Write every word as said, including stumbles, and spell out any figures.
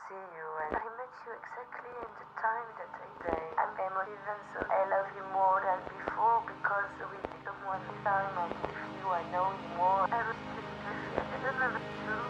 see you, and I met you exactly in the time that I say. I'm emotive, so I love you more than before because with someone this time I'm with you, I know you more. I was just, I don't know.